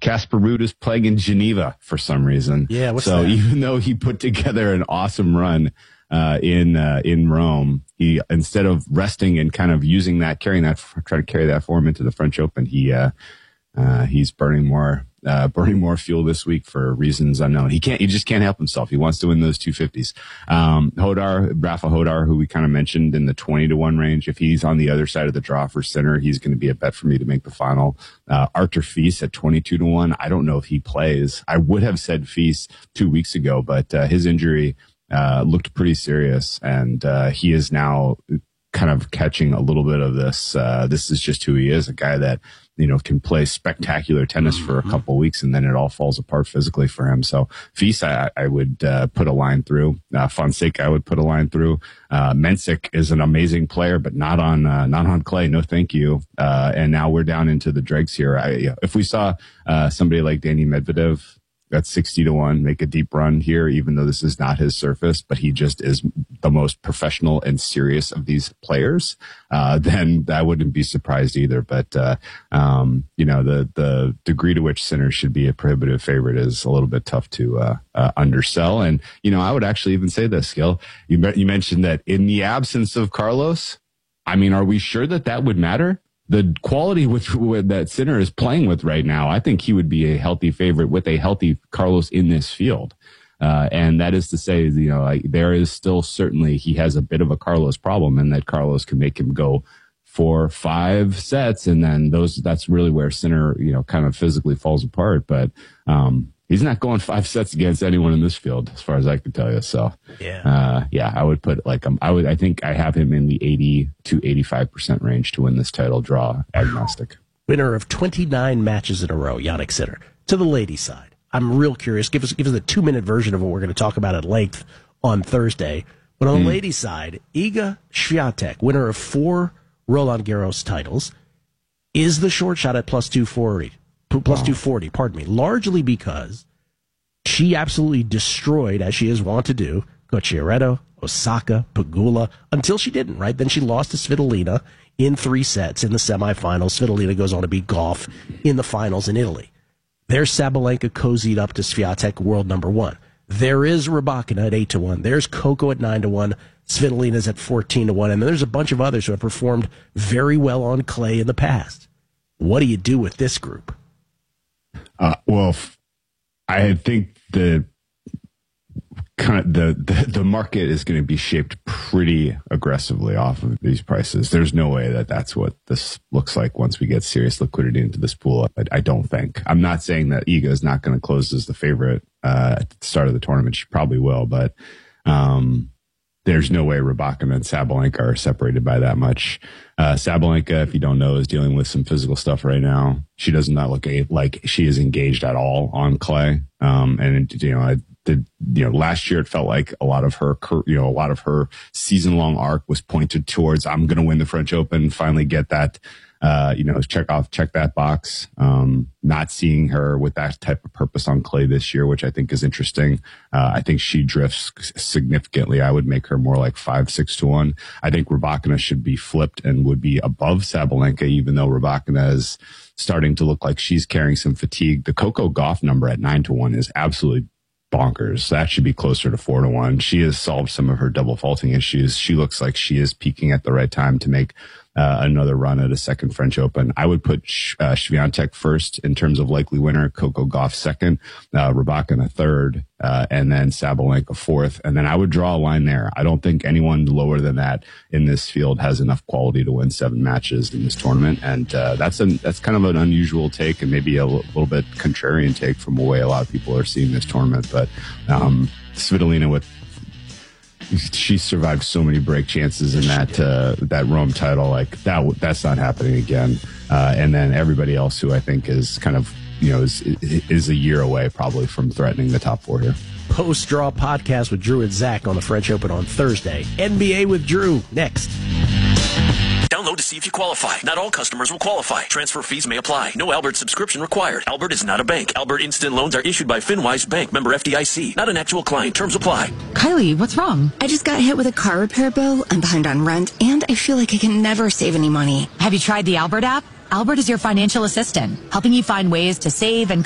Casper Ruud is playing in Geneva for some reason. Yeah, what's so that? Even though he put together an awesome run in Rome, he, instead of resting and kind of using that, trying to carry that form into the French Open, he's burning more fuel this week for reasons unknown. He just can't help himself. He wants to win those 250s. Rafa Hodar, who we kind of mentioned in the 20-1 range. If he's on the other side of the draw for center, he's going to be a bet for me to make the final. Artur Fils at 22-1. I don't know if he plays. I would have said Fils 2 weeks ago, but his injury looked pretty serious, and he is now kind of catching a little bit of this. This is just who he is, a guy that, can play spectacular tennis for a couple of weeks and then it all falls apart physically for him. So Fils, I would put a line through. Fonseca, I would put a line through. Mensik is an amazing player, but not on clay. No, thank you. And now we're down into the dregs here. If we saw somebody like Danny Medvedev, that's 60-1, make a deep run here, even though this is not his surface, but he just is the most professional and serious of these players, then I wouldn't be surprised either. But, the degree to which Sinner should be a prohibitive favorite is a little bit tough to undersell. And, I would actually even say this, Gil. You mentioned that in the absence of Carlos, are we sure that would matter? The quality with that Sinner is playing with right now, I think he would be a healthy favorite with a healthy Carlos in this field. And that is to say, there is still certainly he has a bit of a Carlos problem, and that Carlos can make him go 4-5 sets. And then that's really where Sinner, kind of physically falls apart. But, he's not going 5 sets against anyone in this field, as far as I can tell you. So, I would put I think I have him in the 80 to 85% range to win this title, draw agnostic. Winner of 29 matches in a row, Jannik Sinner. To the ladies' side, I'm real curious. Give us a 2-minute version of what we're going to talk about at length on Thursday. But on the ladies' side, Iga Swiatek, winner of 4 Roland Garros titles, is the short shot at plus 240. Plus 240, pardon me, largely because she absolutely destroyed, as she is wont to do, Cocciaretto, Osaka, Pegula, until she didn't, right? Then she lost to Svitolina in 3 sets in the semifinals. Svitolina goes on to beat Gauff in the finals in Italy. There's Sabalenka cozied up to Swiatek, world number 1. There is Rybakina at 8-1. There's Coco at 9-1. Svitolina's at 14-1. And then there's a bunch of others who have performed very well on clay in the past. What do you do with this group? I think the market is going to be shaped pretty aggressively off of these prices. There's no way that's what this looks like once we get serious liquidity into this pool. I don't think. I'm not saying that Iga is not going to close as the favorite at the start of the tournament. She probably will, but there's no way Rybakina and Sabalenka are separated by that much. Sabalenka, if you don't know, is dealing with some physical stuff right now. She does not look like she is engaged at all on clay. Last year it felt like a lot of her season-long arc was pointed towards, I'm going to win the French Open, finally get that, check that box. Not seeing her with that type of purpose on clay this year, which I think is interesting. I think she drifts significantly. I would make her more like 5-6-1. I think Rybakina should be flipped and would be above Sabalenka, even though Rybakina is starting to look like she's carrying some fatigue. The Coco Gauff number at 9-1 is absolutely bonkers. That should be closer to 4-1. She has solved some of her double faulting issues. She looks like she is peaking at the right time to make another run at a second French Open. I would put Swiatek first in terms of likely winner, Coco Gauff second, Rybakina third, and then Sabalenka fourth. And then I would draw a line there. I don't think anyone lower than that in this field has enough quality to win 7 matches in this tournament. And that's kind of an unusual take and maybe a little bit contrarian take from the way a lot of people are seeing this tournament. But Svitolina she survived so many break chances in that Rome title. Like that's not happening again. And then everybody else who I think is kind of, is a year away probably from threatening the top 4 here. Post-draw podcast with Drew and Zach on the French Open on Thursday. NBA with Drew next. Download to see if you qualify. Not all customers will qualify. Transfer fees may apply. No Albert subscription required. Albert is not a bank. Albert Instant Loans are issued by FinWise Bank, member FDIC. Not an actual client. Terms apply. Kylie, what's wrong? I just got hit with a car repair bill. I'm behind on rent, and I feel like I can never save any money. Have you tried the Albert app? Albert is your financial assistant, helping you find ways to save and